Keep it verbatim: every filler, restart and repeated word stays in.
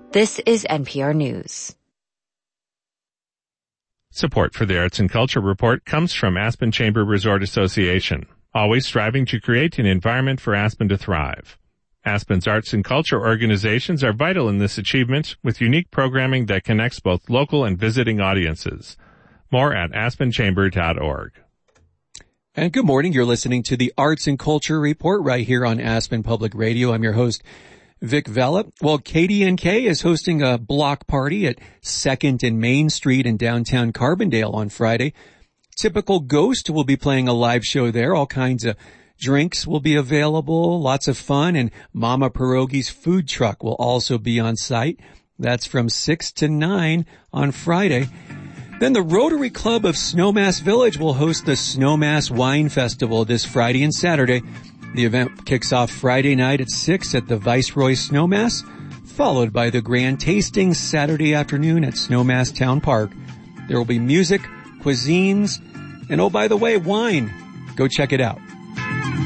This is N P R News. Support for the Arts and Culture Report comes from Aspen Chamber Resort Association, always striving to create an environment for Aspen to thrive. Aspen's arts and culture organizations are vital in this achievement with unique programming that connects both local and visiting audiences. More at aspen chamber dot org. And good morning. You're listening to the Arts and Culture Report right here on Aspen Public Radio. I'm your host, Vic Vella. Well, K D N K is hosting a block party at second and Main Street in downtown Carbondale on Friday. Typical Ghost will be playing a live show there. All kinds of drinks will be available, lots of fun, and Mama Pierogi's food truck will also be on site. That's from six to nine on Friday. Then the Rotary Club of Snowmass Village will host the Snowmass Wine Festival this Friday and Saturday. The event kicks off Friday night at six at the Viceroy Snowmass, followed by the grand tasting Saturday afternoon at Snowmass Town Park. There will be music, cuisines, and oh, by the way, wine. Go check it out.